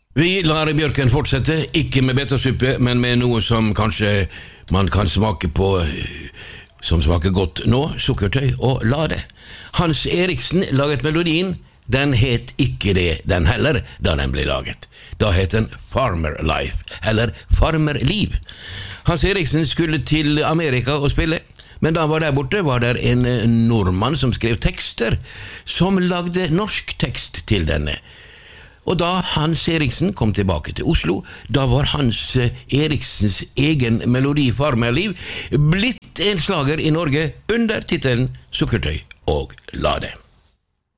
Vi lar Bjørken fortsette, ikke med betasuppe, men med noe som kanskje man kan smake på, som smaker godt nå, sukkertøy og lade. Hans Eriksen laget melodien, den het ikke det den heller, da den ble laget. Da het den Farmer Life, eller Farmerliv. Hans Eriksen skulle til Amerika og spille, men da han var der borte, var der en nordmann som skrev tekster, som lagde norsk tekst til denne. Og da Hans Eriksen kom tilbake til Oslo, da var Hans Eriksens egen melodi Farmerliv blitt en slager i Norge under titelen Sukkertøy og lade.